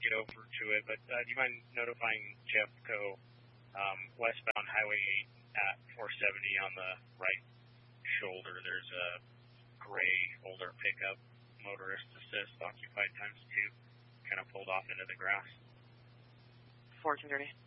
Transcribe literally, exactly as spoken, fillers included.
get over to it, but uh, do you mind notifying Jeffco um, westbound Highway eight at four seventy on the right shoulder? There's a gray older pickup, motorist assist, occupied times two, kind of pulled off into the grass. fourteen thirty.